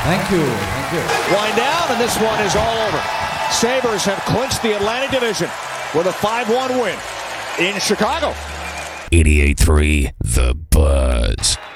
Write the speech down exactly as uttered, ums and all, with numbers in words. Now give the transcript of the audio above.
Thank you. Thank you. Wind down, and this one is all over. Sabres have clinched the Atlantic Division with a five one win in Chicago. eighty-eight point three The Buzz.